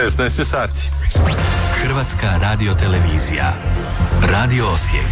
16 sati. Hrvatska radiotelevizija. Radio Osijek.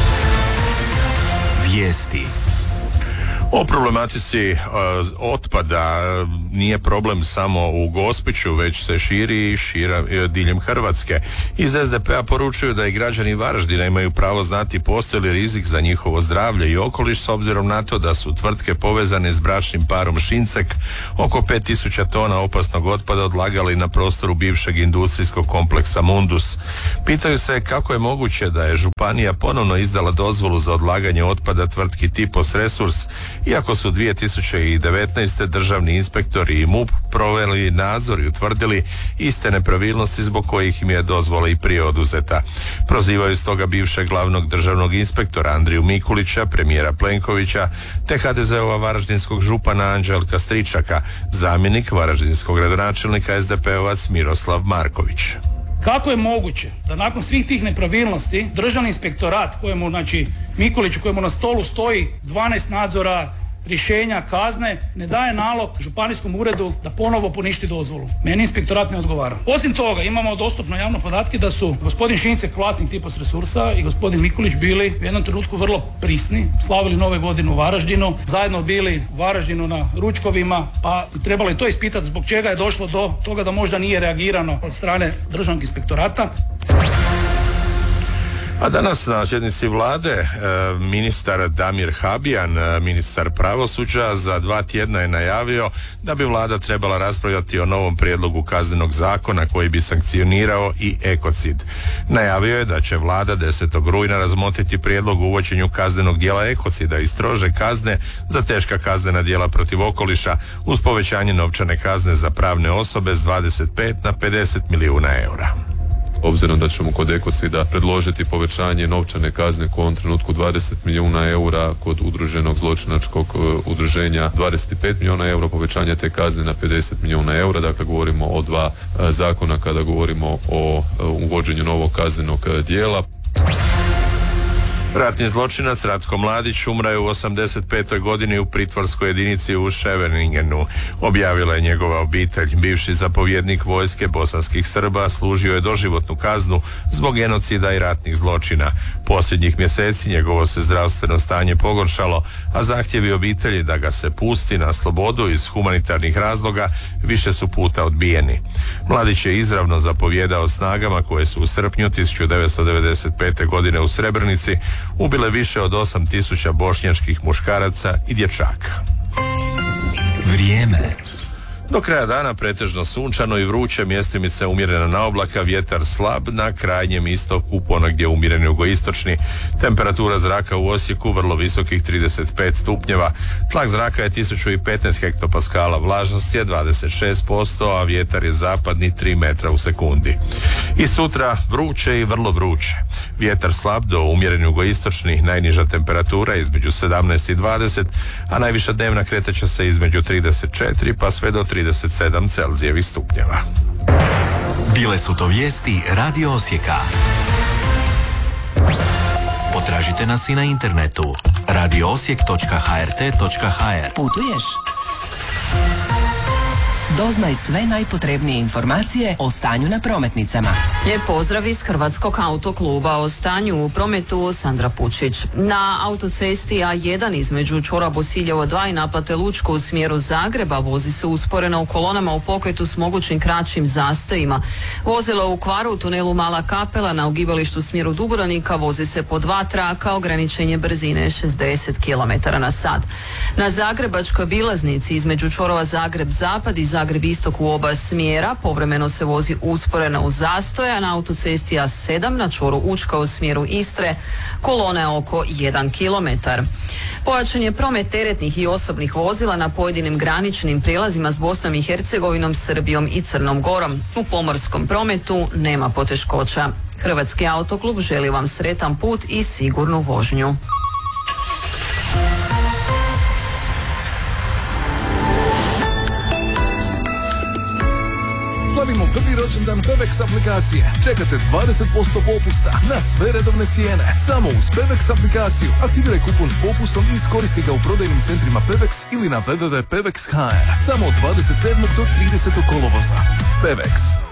Vijesti. O problematici otpada nije problem samo u Gospiću, već se širi diljem Hrvatske. Iz SDP-a poručuju da i građani Varaždina imaju pravo znati postoji li rizik za njihovo zdravlje i okoliš s obzirom na to da su tvrtke povezane s bračnim parom Šincek oko 5000 tona opasnog otpada odlagali na prostoru bivšeg industrijskog kompleksa Mundus. Pitaju se kako je moguće da je županija ponovno izdala dozvolu za odlaganje otpada tvrtki Tipos Resurs, iako su 2019. državni inspektori i MUP proveli nadzor i utvrdili iste nepravilnosti zbog kojih im je dozvola i prije oduzeta. Prozivaju stoga bivšeg glavnog državnog inspektora Andriju Mikulića, premijera Plenkovića, te HDZ-ova varaždinskog župana Anđelka Stričaka, zamjenik varaždinskog gradonačelnika SDP-ovac Miroslav Marković. Kako je moguće da nakon svih tih nepravilnosti državni inspektorat kojemu, Mikuliću, kojemu na stolu stoji 12 nadzora, rješenja, kazne, ne daje nalog županijskom uredu da ponovo poništi dozvolu? Meni inspektorat ne odgovara. Osim toga, imamo dostupno javno podatke da su gospodin Šincek, vlasnik Tipos Resursa, i gospodin Mikulić bili u jednom trenutku vrlo prisni, slavili Nove godine u Varaždinu, zajedno bili u Varaždinu na ručkovima, pa trebalo je to ispitati zbog čega je došlo do toga da možda nije reagirano od strane državnog inspektorata. A danas na sjednici vlade ministar Damir Habijan, ministar pravosuđa, za 2 tjedna je najavio da bi vlada trebala raspravljati o novom prijedlogu kaznenog zakona koji bi sankcionirao i ekocid. Najavio je da će vlada 10. rujna razmotriti prijedlog o uvođenju kaznenog djela ekocida i strože kazne za teška kaznena djela protiv okoliša uz povećanje novčane kazne za pravne osobe s 25 na 50 milijuna eura. Obzirom da ćemo kod ekocida predložiti povećanje novčane kazne u ovom trenutku 20 milijuna eura, kod udruženog zločinačkog udruženja 25 milijuna eura, povećanje te kazne na 50 milijuna eura, dakle govorimo o 2 zakona kada govorimo o uvođenju novog kaznenog djela. Ratni zločinac Ratko Mladić umro je u 85. godini u pritvorskoj jedinici u Ševerningenu, objavila je njegova obitelj. Bivši zapovjednik vojske bosanskih Srba služio je doživotnu kaznu zbog genocida i ratnih zločina. Posljednjih mjeseci njegovo se zdravstveno stanje pogoršalo, a zahtjevi obitelji da ga se pusti na slobodu iz humanitarnih razloga više su puta odbijeni. Mladić je izravno zapovjedao snagama koje su u srpnju 1995. godine u Srebrenici ubile više od 8000 bošnjačkih muškaraca i dječaka. Vrijeme. Do kraja dana pretežno sunčano i vruće, mjestimice umjerena na oblaka, vjetar slab na krajnjem istoku, ponegdje umjereni jugoistočni. Temperatura zraka u Osijeku vrlo visokih 35 stupnjeva. Tlak zraka je 1015 hektopaskala, vlažnost je 26%, a vjetar je zapadni 3 metra u sekundi. I sutra vruće i vrlo vruće. Vjetar slab do umjereni jugoistočni, najniža temperatura između 17 i 20, a najviša dnevna kretat se između 34 pa sve do 37 Celzijevih stupnjeva. Bile su to vijesti Radio Osijeka. Potražite nas i na internetu radioosijek.hrt.hr. Putuješ? Doznaj sve najpotrebnije informacije o stanju na prometnicama. Lijep pozdrav iz Hrvatskog autokluba. O stanju u prometu Sandra Pučić. Na autocesti A1 između čvora Bosiljevo 2 i naplate Lučko u smjeru Zagreba vozi se usporeno u kolonama u pokretu s mogućim kraćim zastojima. Vozilo u kvaru u tunelu Mala Kapela na ugibalištu u smjeru Dubrovnika vozi se po 2 traka, ograničenje brzine 60 km/h. Na Zagrebačkoj bilaznici između čvorova Zagreb Zapad i Zagreb Istok u oba smjera povremeno se vozi usporeno uz zastoja. Na autocesti A7 na čvoru Učka u smjeru Istre kolona je oko 1 km. Pojačan je promet teretnih i osobnih vozila na pojedinim graničnim prijelazima s Bosnom i Hercegovinom, Srbijom i Crnom Gorom. U pomorskom prometu nema poteškoća. Hrvatski autoklub želi vam sretan put i sigurnu vožnju. Slavimo prvi rođendan Pevex aplikacije. Čekate 20% popusta na sve redovne cijene. Samo uz Pevex aplikaciju. Aktiviraj kupon s popustom i iskoristi ga u prodajnim centrima Pevex ili na www.pevex.hr. Samo od 27. do 30. kolovoza. Pevex.